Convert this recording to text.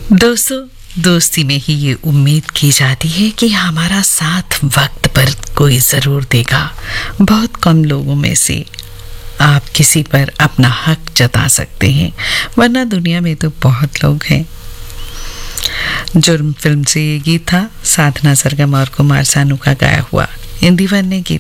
दोस्तों, दोस्ती में ही ये उम्मीद की जाती है कि हमारा साथ वक्त पर कोई ज़रूर देगा। बहुत कम लोगों में से आप किसी पर अपना हक जता सकते हैं, वरना दुनिया में तो बहुत लोग हैं। जुर्म फिल्म से ये गीत था, साधना सरगम और कुमार सानू का गाया हुआ। इन दीवाने गीत